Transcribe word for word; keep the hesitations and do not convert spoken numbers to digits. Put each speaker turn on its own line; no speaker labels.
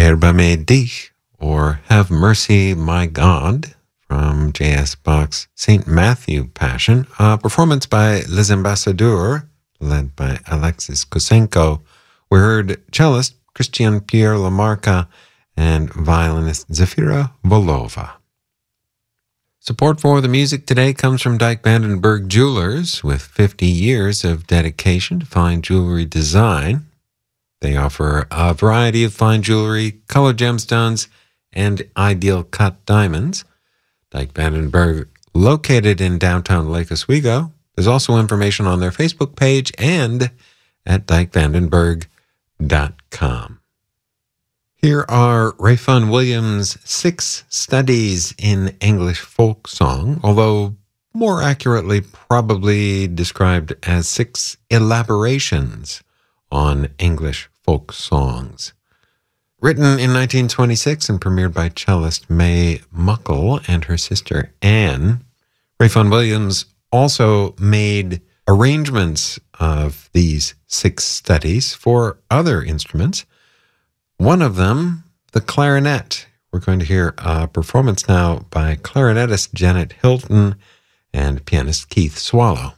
Erbarme dich, or Have Mercy, My God, from J S Bach's Saint Matthew Passion, a performance by Les Ambassadeurs, led by Alexis Kosenko. We heard cellist Christian Pierre Lamarca and violinist Zafira Volova. Support for the music today comes from Dyke Vandenberg Jewelers, with fifty years of dedication to fine jewelry design. They offer a variety of fine jewelry, colored gemstones, and ideal cut diamonds. Dyke Vandenberg, located in downtown Lake Oswego. There's also information on their Facebook page and at dyke vandenberg dot com. Here are Rayfun Williams' six studies in English folk song, although more accurately probably described as six elaborations on English folk songs. Written in nineteen twenty-six and premiered by cellist May Muckle and her sister Anne, Rayfun Williams also made arrangements of these six studies for other instruments. One of them, the clarinet. We're going to hear a performance now by clarinetist Janet Hilton and pianist Keith Swallow.